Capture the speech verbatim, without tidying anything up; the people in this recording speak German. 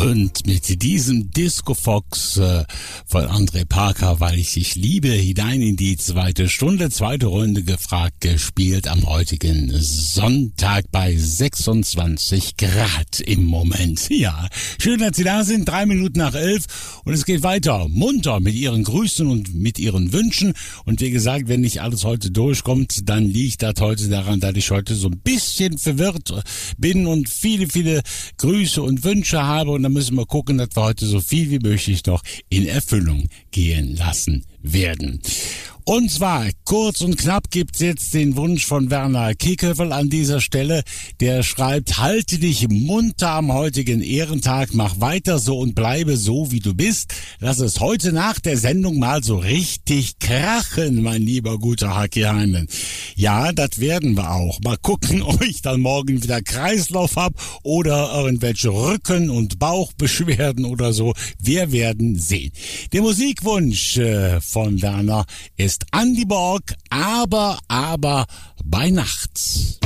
Und mit diesem Disco Fox äh, von André Parker, weil ich dich liebe, hinein in die zweite Stunde, zweite Runde gefragt, gespielt am heutigen Sonntag bei sechsundzwanzig Grad im Moment. Ja, schön, dass Sie da sind, drei Minuten nach elf und es geht weiter, munter mit Ihren Grüßen und mit Ihren Wünschen. Und wie gesagt, wenn nicht alles heute durchkommt, dann liegt das heute daran, dass ich heute so ein bisschen verwirrt bin und viele, viele Grüße und Wünsche habe. Und dann müssen wir gucken, dass wir heute so viel wie möglich noch in Erfüllung gehen lassen werden. Und zwar, kurz und knapp gibt's jetzt den Wunsch von Werner Kickhövel an dieser Stelle. Der schreibt, halte dich munter am heutigen Ehrentag, mach weiter so und bleibe so, wie du bist. Lass es heute nach der Sendung mal so richtig krachen, mein lieber guter Haki Heinen. Ja, das werden wir auch. Mal gucken, ob ich dann morgen wieder Kreislauf hab oder irgendwelche Rücken- und Bauchbeschwerden oder so. Wir werden sehen. Der Musikwunsch äh, von Werner ist Andy Borg, aber, aber bei Nacht.